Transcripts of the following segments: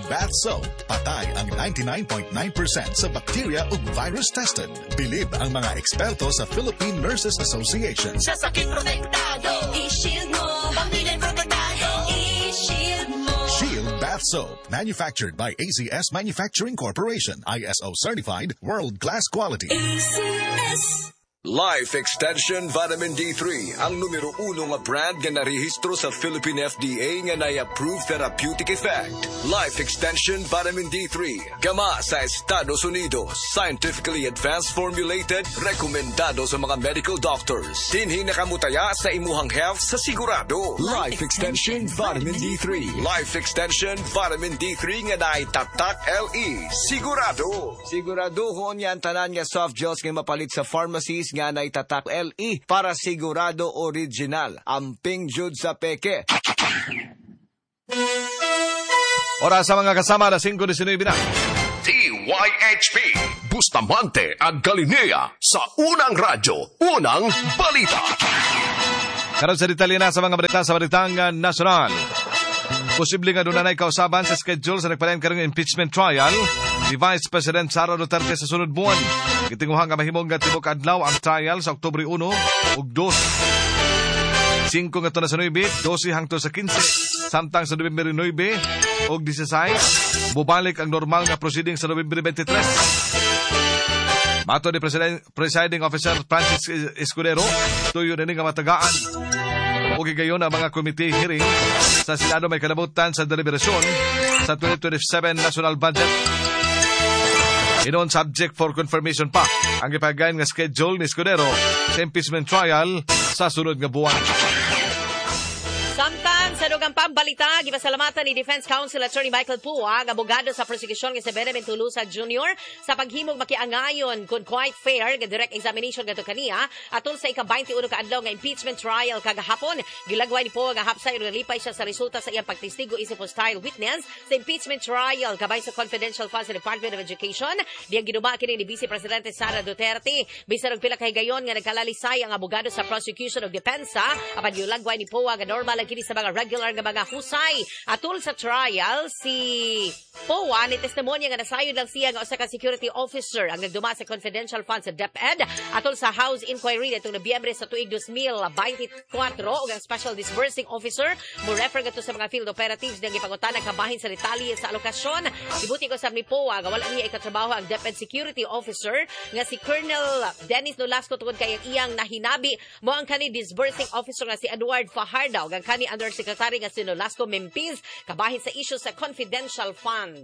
Bath Soap. Patay ang 99.9% sa bacteria ug virus tested. Bilib ang mga eksperto sa Philippine Nurses Association. Sa sakit protektado, i-shield mo. Pamilya protektado, i-shield mo. Shield Bath Soap. Manufactured by ACS Manufacturing Corporation. ISO certified, world-class quality. ACS. Life Extension Vitamin D3 ang numero 1 nga brand nga narehistro sa Philippine FDA nga na-approve therapeutic effect. Life Extension Vitamin D3 gama sa Estados Unidos, scientifically advanced formulated, rekomendado sa mga medical doctors. Dinhi nakamutaya sa imuhang health sa sigurado. Life Extension Vitamin D3. Life Extension Vitamin D3 nga naitatak LE. Sigurado. Siguraduhon yan tanan nga soft gels nga mapalit sa pharmacies nga naitatak LE para sigurado original. Amping jud sa peke. Oras sa mga kasama na 5:19 na. DYHP Bustamante ang Galinea sa unang radyo, unang balita. Karon sa detalye na sa mga balita sa Balitang Nasyonal. Posible nga doon na kausaban sa schedule sa nagpalayan karong impeachment trial ni Vice President Sara Duterte sa sunod buwan. Gitinguhang nga mahimong nga tibok adlaw ang trial sa Oktubre 1 ug 2. 5 nga to na sa 9, 12 hangtod sa 15. Samtang sa Nobyembre 9 ug 16, bubalik ang normal nga proceeding sa Nobyembre 23. Mato ni Presiding Officer Francis Escudero, tuyo na nga matagaan. O gigayon ang mga committee hearing sa Senado may kalabutan sa deliberasyon sa 2027 national budget. Inon subject for confirmation pa ang ipagayon nga schedule ni Escudero sa impeachment trial sa sunod nga buwan. Samtang sa dugang pambalita, gipasalamatan ni Defense Counsel Attorney Michael Pua, ang abogado sa prosekusyon nga si Benjamin Tulusa Jr. sa paghimog makiangayon kung quite fair nga direct examination nga to kaniya atol sa ika-21 kaadlaw nga impeachment trial kagahapon. Gilagway ni Pua nga hapsay ug nalipay siya sa resulta sa iyang pagtestigo isip hostile witness sa impeachment trial kabay sa confidential funds sa Department of Education. Diyang giduba kini ni Vice Presidente Sara Duterte. Bisan og pila ka higayon nga nagkalalisay ang abogado sa prosecution ug depensa apan gilagway ni Pua nga normal kini sa mga regular nga mga husay. Atol sa trial, si Poa ni testimonya nga nasayod lang siya nga usa ka security officer ang nagduma sa confidential funds sa DepEd atol sa House Inquiry nitong Nobyembre sa tuig 2024 ug ang special disbursing officer mo refer gato sa mga field operatives nga gipangutana kabahin sa detalye sa alokasyon. Ibuti ko sa ni Poa nga wala niya ikatrabaho ang DepEd security officer nga si Colonel Dennis Nolasco tungod kay iyang nahinabi mo ang kani disbursing officer nga si Edward Fajardo ug ang kani Undersecretary nga si Nolasco Mempiz kabahin sa issue sa confidential fund.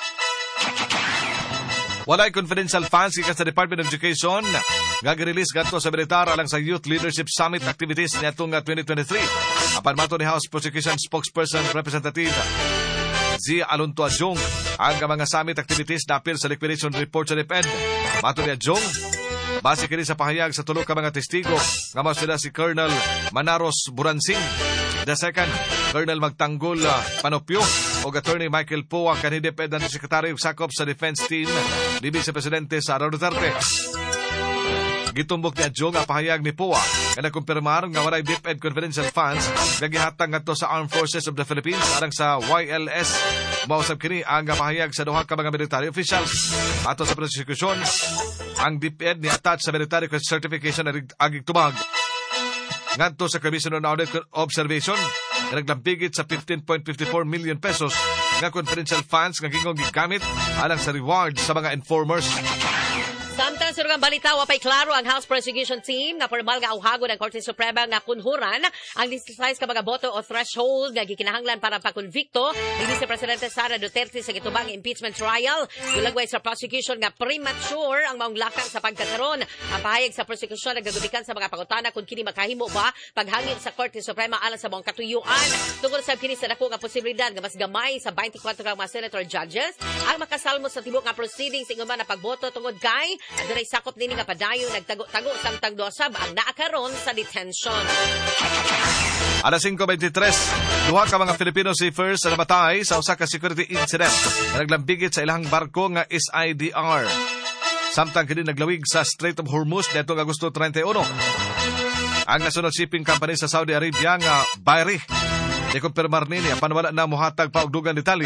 Walay confidential funds gikan sa Department of Education nga gi-release gadto sa militar alang sa Youth Leadership Summit activities niadtong 2023. Apan mato ni House Prosecution Spokesperson Representative Zia Alonto Adjong ang mga summit activities na appear sa liquidation report sa DepEd. Mato ni Adjong, base kini sa pahayag sa tulo ka mga testigo nga mao sila si Colonel Manaros Buransing, the second, Colonel Magtanggol Panopio o Attorney Michael Pua kanhi DepEd ang Secretary of Sakop sa Defense Team ni Vice Presidente Sara Duterte. Gitumbok ni Adjong ang pahayag ni Pua nga nagkumpirmar nga walay DepEd confidential funds nga gihatag ngadto sa Armed Forces of the Philippines alang sa YLS. Mausab kini ang pahayag sa duha ka mga military officials. Ato sa prosecution, ang DepEd ni attach sa military certification agig tumag ngadto sa Commission on Audit Observation nga naglambigit sa 15.54 million pesos nga confidential funds nga gingong gigamit alang sa reward sa mga informers. Samtang sa dugang balita, wapay klaro ang House Prosecution Team na formal nga auhago ng Korte Suprema nga kunhuran ang 16 ka mga boto o threshold nga gikinahanglan para pakonvikto ni Vice Presidente Sara Duterte sa gitubang impeachment trial. Gulagway sa prosecution nga premature ang maong lakang sa pagkakaroon. Ang pahayag sa prosecution nagagubikan sa mga pangutana kung kini makahimo ba paghangin sa Korte Suprema alang sa maong katuyuan. Tungkol sa kini sa dako nga posibilidad nga mas gamay sa 24 ka mga senator judges ang makasalmo sa tibok nga proceedings ingon na pagboto tungod kay adunay sakop nini nga padayon nagtago-tago samtang dosab ang naakaron sa detention. Alas 5:23, duha ka mga Filipino seafarers na namatay sa usa ka security incident na naglambigit sa ilang barko nga SIDR. Samtang kini naglawig sa Strait of Hormuz nitong Agosto 31. Ang National Shipping Company sa Saudi Arabia nga Bahri ikumpirmar nini apan wala na mohatag pa og dugang detalye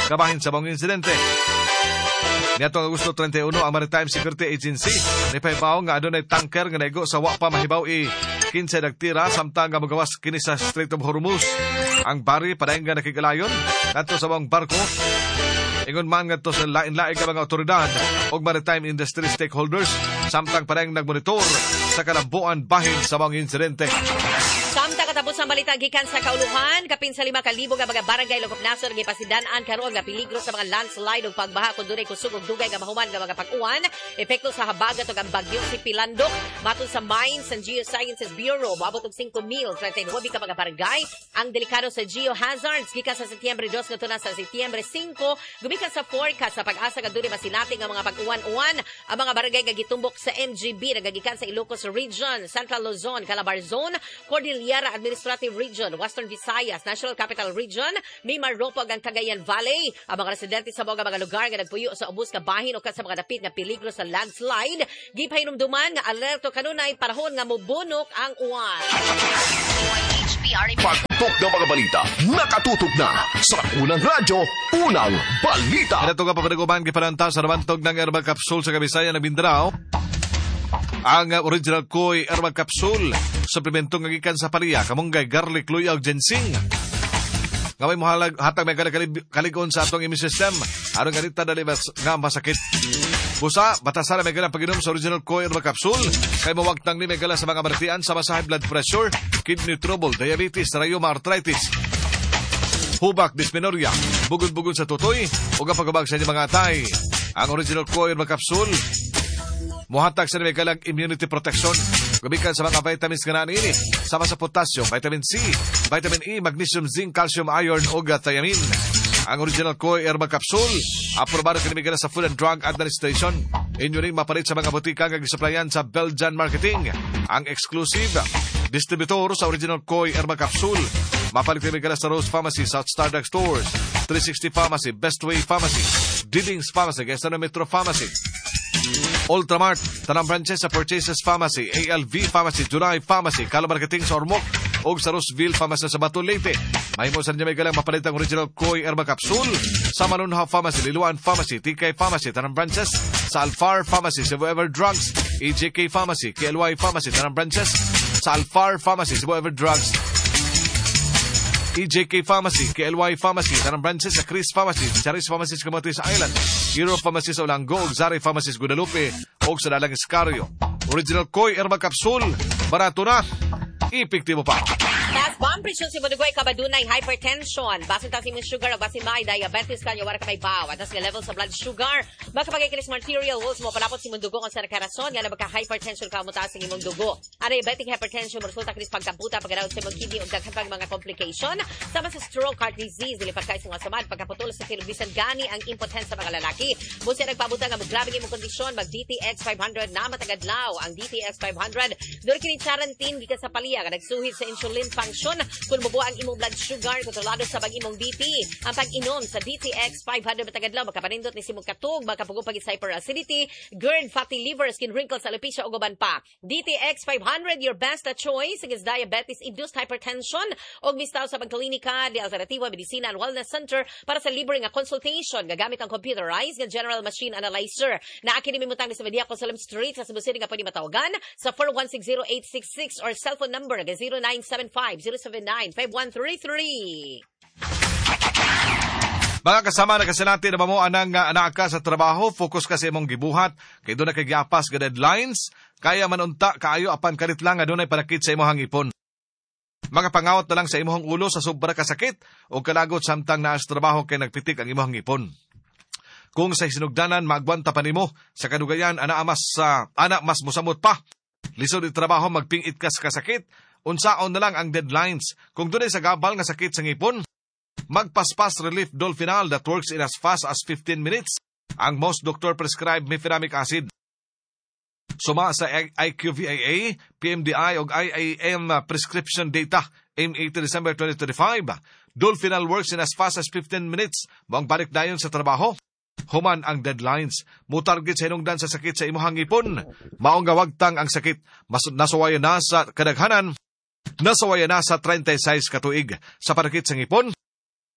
kabahin sa bang insidente. Niatong Agosto 31, ang Maritime Security Agency nipahibaw nga adunay tanker nga naigo sa wa pa mahibaw 15 nagtira samtang nga magawas kini sa Strait of Hormuz. Ang bari padayon nga nakigalayon ngadto sa mga barko. Ingon man ngadto sa lain-lain nga mga otoridad ug maritime industry stakeholders samtang padayon nagmonitor sa kalambuan bahin sa mga insidente. Samtang katapos ang balita gikan sa kauluhan, kapin sa 5,000 nga mga barangay Locop Nasod gipasidaan karon nga peligro sa mga landslide ug pagbaha kun dunay kusog ug dugay nga mahuman nga mga pag-uwan, epekto sa habagat ug ang bagyo si Pilandok. Matud sa Mines and Geosciences Bureau, moabot og 5,039 ka mga barangay ang delikado sa geohazards gikan sa Setyembre 2 ngadto na sa Setyembre 5. Gumikan sa forecast sa pag-asa nga dunay masinati nga mga pag-uwan-uwan ang mga barangay nga gitumbok sa MGB nagagikan sa Ilocos Region, Central Luzon, Calabar Zone, Cordillera Administrative Region, Western Visayas, National Capital Region, Mimaropog ang Cagayan Valley. Ang mga residente sa mga lugar nga nagpuyo sa ubos nga bahin o sa mga dapit nga peligro sa landslide, gipahinumduman nga alerto kanunay panahon nga mobunok ang uwan. Pagtok ng mga balita, nakatutok na sa unang radyo, unang balita. Ito nga papanaguman gipananta sa nabantog ng herbal capsule sa Kabisayan na Mindanao. Ang original Koi herbal capsule, suplemento nga gikan sa paliya, kamunggay, garlic, luya ug ginseng. Nga may muhalag hatag may kaligon sa atong immune system. Aron ganita dali nga masakit. Busa, batasan na may galang pag-inom sa original Koi herbal capsule. Kay mawagtang ni may gala sa mga martian sa high blood pressure, kidney trouble, diabetes, rheuma arthritis, hubak, dysmenorrhea, bugod-bugod sa tutoy, o kapagabag sa inyong mga atay. Ang original Koi herbal capsule, muhatag sa may galang immunity protection. Gumikan sa mga vitamins nga naninit, sama sa potassium, vitamin C, vitamin E, magnesium, zinc, calcium, iron, o thiamine. Ang original Koi herbal capsule, aprobado kinimigala sa Food and Drug Administration. Inyo rin mapalit sa mga butika nga gisuplayan sa Belgian Marketing. Ang exclusive distributor sa original Koi herbal capsule, mapalit kinimigala sa Rose Pharmacy, South Star Drug Stores, 360 Pharmacy, Bestway Pharmacy, Didings Pharmacy, Quezon Metro Pharmacy, Ultramart, tanang branches sa Purchases Pharmacy, ALV Pharmacy, July Pharmacy, Kalamarketing sa Ormoc, o sa Roseville Pharmacy sa Baton Leyte. May mo sa niya may galang mapalit ang original Koi herbal capsule sa Manunha Pharmacy, Liluan Pharmacy, TK Pharmacy, tanang branches sa Alfar Pharmacy, Cebu Ever Drugs, EJK Pharmacy, KLY Pharmacy, tanang branches sa Alfar Pharmacy, Cebu Ever Drugs, EJK Pharmacy, KLY Pharmacy, tanang branches sa Chris Pharmacy, Charis Pharmacy sa Camotes Island, Hero Pharmacy sa Olanggo, Zari Pharmacy sa Guadalupe, o sa Dalang Escario. Original Koi herbal capsule, barato na, epektibo pa. Last bomb presyon si Budugay kabadunay hypertension. Basin ta si Miss Sugar o basin may diabetes kanya wala ka may baw. Atas nga level sa blood sugar. Makapagay kinis material walls mo palapot si mong dugo kung sa nakarason. Nga na magka-hypertension ka mutaas ng imong dugo. Ang diabetic hypertension mo resulta kinis pagkamputa pagkaraot sa imong kidney o daghan mga complication. Sama sa stroke, heart disease, dilipat kayo sa mga samad. Pagkaputol sa kilubisan gani ang impotence sa mga lalaki. Busi nagpabuta nga maggrabe imong kondisyon. Mag DTX 500 na matagadlaw. Ang DTX 500 doon kini quarantine gikan sa paliya ka nagsuhit sa insulin function kung mabuo ang imong blood sugar kontrolado sa pag-imong BP. Ang pag-inom sa DTX 500 matagadlaw makapanindot ni simong katug, makapugong pagit sa hyperacidity, GERD, fatty liver, skin wrinkles, alopecia o guban pa. DTX 500 your best choice against diabetes induced hypertension og mistaw sa pagklinika di Alternativa Medicina and Wellness Center para sa libre nga consultation gagamit ang computerized nga general machine analyzer. Naa kini mimutang sa Media Consulum Street sa Cebu City nga pwede matawagan sa 4160866 or cellphone number ga 0975-079-5133. Mga kasama na kasi natin na mo anang anak ka sa trabaho, focus ka sa imong gibuhat, kay doon na kagiapas ka deadlines, kaya manunta kaayo apan karit lang nga doon ay panakit sa imong hangipon. Mga pangawat na lang sa imong ulo sa sobra kasakit o kalagot samtang naas trabaho kay nagpitik ang imong hangipon. Kung sa sinugdanan, maagwanta pa nimo sa kadugayan, ana mas musamot pa. Lisod di trabaho, magpingit kas kasakit, unsaon na lang ang deadlines. Kung doon ay sa gabal nga sakit sa ngipon, magpaspas relief Dolphinal that works in as fast as 15 minutes. Ang most doctor prescribed mefenamic acid. Suma sa IQVIA, PMDI o IAM prescription data, aim 18 December 2025. Dolphinal works in as fast as 15 minutes. Mong balik dayon sa trabaho. Human ang deadlines. Mutarget sa hinungdan sa sakit sa imuhang ipon. Maong gawagtang ang sakit. Nasawaya na sa kadaghanan. Nasawaya na sa 36 katuig. Sa panakit sa ngipon,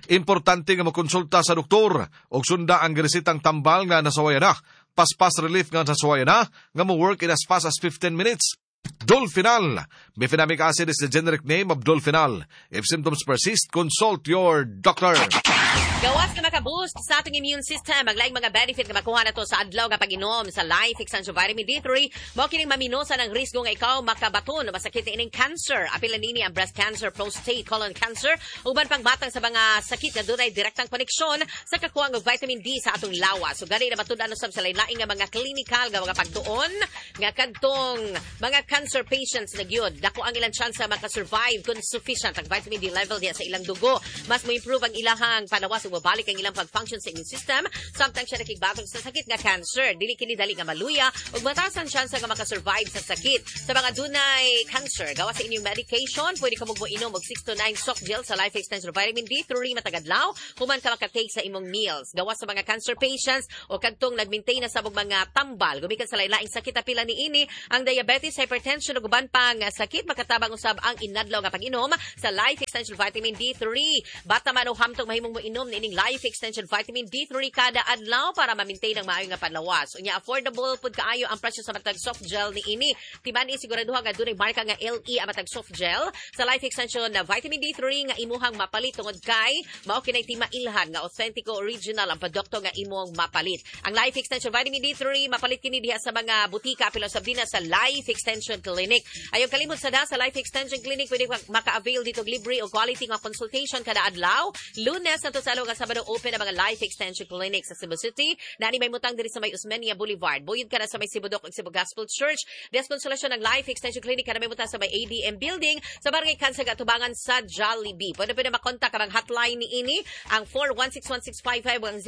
Importante nga makonsulta sa doktor o sunda ang giresitang tambal nga nasawaya na. Paspas relief nga nasawaya na nga mo work in as fast as 15 minutes. Dolphinal. Bifenamic acid is the generic name of Dolphinal. If symptoms persist, consult your doctor. Gawas ka maka-boost sa ating immune system. Maglaing mga benefit na makuha na to sa adlaw nga pag-inom sa Life Extension Vitamin D3. Mo kining maminosa ng risgo nga ikaw makabaton o masakit na ining cancer. Apilan nini ang breast cancer, prostate, colon cancer. Uban pang batang sa mga sakit na dunay direktang koneksyon sa kakuha ng vitamin D sa atong lawas. So gani na matudan usab sa lain-laing nga mga clinical nga mga pagtuon nga kadtong mga cancer patients na gyud. Dako ang ilang chance maka-survive kung sufficient ang vitamin D level diya sa ilang dugo. Mas mo improve ang ilahang panawas ug mabalik ang ilang pag-function sa immune system samtang siya nakigbatong sa sakit nga cancer. Dili kini dali nga maluya ug mataas ang chance nga maka-survive sa sakit. Sa mga dunay cancer, gawas sa inyong medication, pwede ka magmoinom og 6 to 9 soft gel sa Life Extension Vitamin D3 matagadlaw human ka makatake sa imong meals. Gawas sa mga cancer patients o kadtong nag-maintain na sa mga tambal gumikan sa lain-laing sakit apila niini ang diabetes, hypertension ug uban pang sakit makatabang usab ang inadlaw nga pag-inom sa Life Extension Vitamin D3. Bata man o hamtong mahimong moinom ining Life Extension Vitamin D3 kada adlaw para ma-maintain ang maayo nga panlawas. Unya affordable pud kaayo ang presyo sa matag soft gel niini. Timan siguraduha nga dunay marka nga LE ang matag soft gel sa Life Extension na Vitamin D3 nga imuhang mapalit tungod kay mao kinay timailhan nga authentic original ang produkto nga imong mapalit. Ang Life Extension Vitamin D3 mapalit kini diha sa mga butika apil sa bina sa Life Extension Clinic. Ayaw kalimot sa Life Extension Clinic pwede maka-avail dito libre o quality nga consultation kada adlaw. Lunes na to sa nga Sabado open ang mga Life Extension Clinic sa Cebu City. Nani may mutang diri sa may Usmeña Boulevard. Buyod ka na sa may Sibudok ug Cebu Gospel Church. Des konsolasyon ng Life Extension Clinic kada may mutang sa may ADM Building sa Barangay Kansaga Tubangan sa Jollibee. Pwede makontak ang hotline ni ini ang 4161655 ang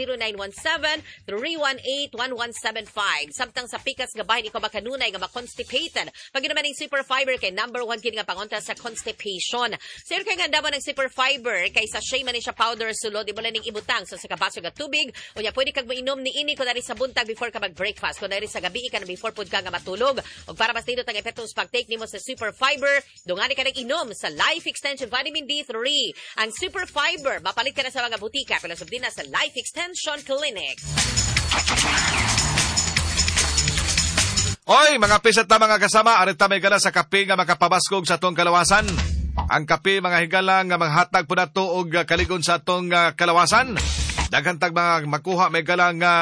0917-318-1175. Samtang sa pikas gabahin ikaw makanunay nga ma-constipated. Pag naman ng super fiber kay number 1 kini nga pangontra sa constipation. Sir kay nga daman ng super fiber kay sa shea man siya powder sulod di ning ibutang sa kabaso nga tubig. Unya pwede kag mainom ni ini kun dari sa buntag before ka mag-breakfast, kun dari sa gabi ka na before pud ka nga matulog. Ug para mas nindot ang epekto sa pag-take nimo sa super fiber, dungani ka nag-inom sa Life Extension Vitamin D3. Ang super fiber mapalit ka na sa mga butika pero subdin na sa Life Extension Clinic. Oy, mga pisat na mga kasama, arita may gala sa kape nga makapabaskog sa atong kalawasan. Ang kape mga higala nga maghatag po na to og kaligon sa atong kalawasan. Daghantag mga makuha may gala nga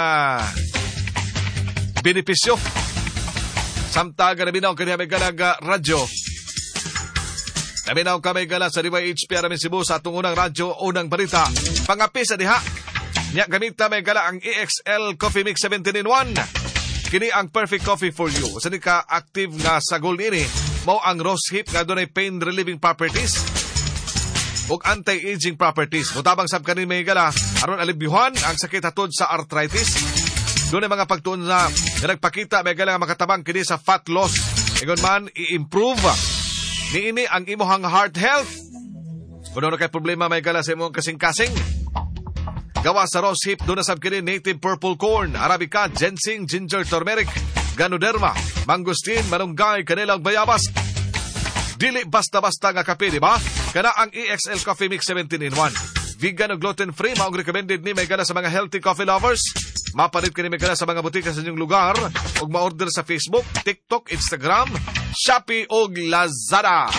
benepisyo. Samtang nabinaw kaniya may gala nga radyo. Nabinaw ka may gala sa DYHP Aramin Cebu sa atong unang radyo, unang balita. Pangapi sa diha. Nya gamita may gala ang EXL Coffee Mix 17-in-1. Kini ang perfect coffee for you. Sa ka active nga sagol ini, mao ang rose hip nga dunay pain relieving properties ug anti-aging properties. Mutabang sab kani may gala aron alibyuhan ang sakit hatod sa arthritis. Dunay mga pagtuon na nagpakita may gala nga makatabang kini sa fat loss. Ingon man i-improve niini ang imong heart health. Kung ano kay problema may gala sa imong kasing-kasing, gawa sa rose hip, doon na sab kini native purple corn, arabica, ginseng, ginger, turmeric, ganoderma, mangosteen, malunggay, kanilang bayabas. Dili basta-basta nga kape, di ba? Kana ang EXL Coffee Mix 17-in-1. Vegan o gluten-free, maong recommended ni may gana sa mga healthy coffee lovers. Mapalit ka ni may gana sa mga butika sa inyong lugar o ma-order sa Facebook, TikTok, Instagram, Shopee o Lazada.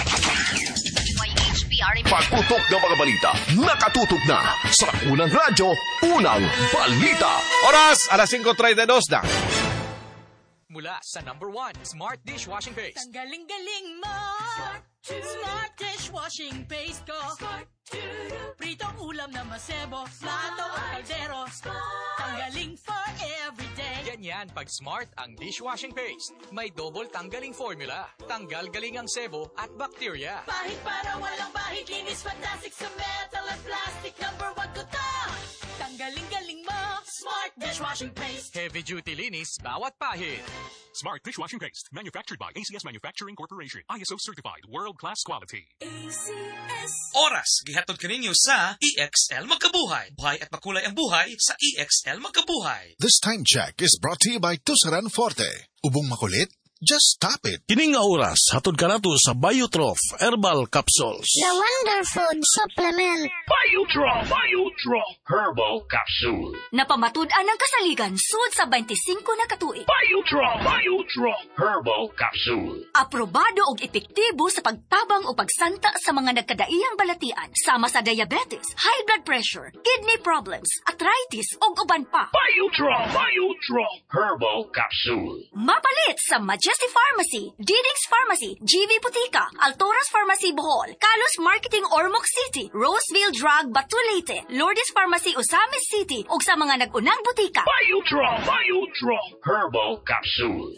Pagputok ng mga balita, nakatutok na sa unang radyo, unang balita. Oras, alas 5:32 na. Mula sa number 1, Smart Dishwashing Paste. Ang galing-galing mo. Smart dishwashing paste ko. Pritong ulam na masebo. Plato o kaldero. Tanggaling for everyday. Ganyan pag Smart ang dishwashing paste. May double tanggaling formula. Tanggal galing ang sebo at bacteria. Bahid para walang bahid. Linis fantastic sa metal at plastic. Number 1 ko to. Tanggaling-galing mo. Smart dishwashing paste. Heavy duty linis bawat pahid. Smart Dishwashing Paste, manufactured by ACS Manufacturing Corporation. ISO certified, world-class quality. Oras, gihatod kaninyo sa EXL Magkabuhay. Buhay at makulay ang buhay sa EXL Magkabuhay. This time check is brought to you by Tusaran Forte. Ubong makulit, Just stop it. Kini nga oras, hatod ka nato sa Biotrof Herbal Capsules. The Wonder Food Supplement. Biotrof Herbal Capsule. Napamatud-an ang kasaligan sud sa 25 na katuig. Biotrof Herbal Capsule. Aprobado og epektibo sa pagtabang o pagsanta sa mga nagkadaiyang balatian sama sa diabetes, high blood pressure, kidney problems, arthritis ug uban pa. Biotrof Herbal Capsule. Mapalit sa Majesty Pharmacy, Diding's Pharmacy, GV Butika, Altoras Pharmacy Bohol, Kalos Marketing Ormoc City, Roseville Drug Batulete, Lourdes Pharmacy Osamis City ug sa mga nag-unang butika. Biotrof Herbal Capsule.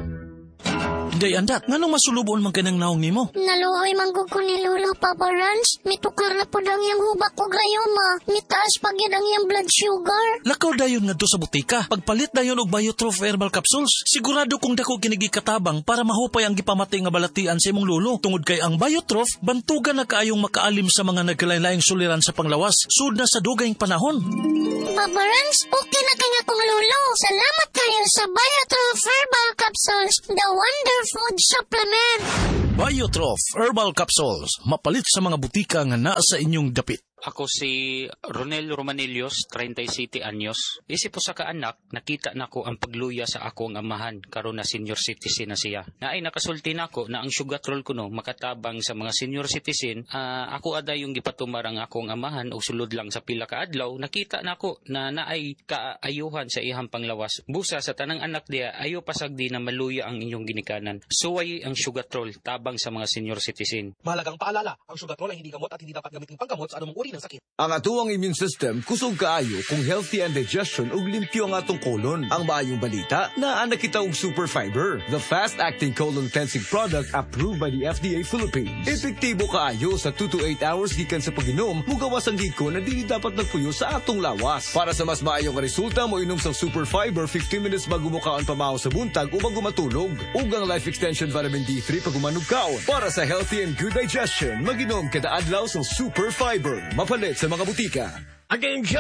Day andat, nganong masulubon man kanang naong nimo? Naluoy manggug ko ni Lolo, Papa Rans. Mitukar na po ang iyang hubak ko gayoma. Mitaas pag yan ang iyang blood sugar. Lakaw dayon nga sa butika. Pagpalit dayon og Biotrof Herbal Capsules, sigurado kung dako kinigi katabang para mahupay ang gipamatay nga balatian sa imong lolo. Tungod kay ang Biotrof, bantugan na kaayong makaalim sa mga nagkalain-laing suliran sa panglawas, sud na sa dugayng panahon. Papa Rans, okay na kanya kong lolo. Salamat kayo sa Biotrof Herbal Capsules, the Wonder Food Supplement. Biotrof Herbal Capsules, mapalit sa mga butika nga naa sa inyong dapit. Ako si Ronel Romanillos, 37 anyos. Isip po sa kaanak, nakita nako ang pagluya sa akong amahan karon na senior citizen na siya. Naay nakasulti nako na ang sugatrol kuno makatabang sa mga senior citizen. Ako ada yung gipatumar ang akong amahan o sulod lang sa pila ka adlaw. Nakita nako na naay kaayuhan sa ihang panglawas. Busa sa tanang anak dia, ayo pasagdi na maluya ang inyong ginikanan. Suway ang sugatrol tabang sa mga senior citizen. Mahalagang paalala, ang sugatrol ay hindi gamot at hindi dapat gamitin panggamot sa anumang uri ng sakit. Ang atuang immune system kusog kaayo kung healthy ang digestion ug limpyo ang atong colon. Ang maayong balita, naa na kita og super fiber, the fast-acting colon cleansing product approved by the FDA Philippines. Epektibo kaayo sa 2 to 8 hours gikan sa pag-inom, mugawas ang giko na dili dapat nagpuyo sa atong lawas. Para sa mas maayong resulta, mo inom sa super fiber 15 minutes bago mo kaon pamahaw sa buntag o bago matulog. Ug ang Life Extension Vitamin D3 pag umanog kaon. Para sa healthy and good digestion, mag-inom kada adlaw sa super fiber. Mapalit sa mga butika.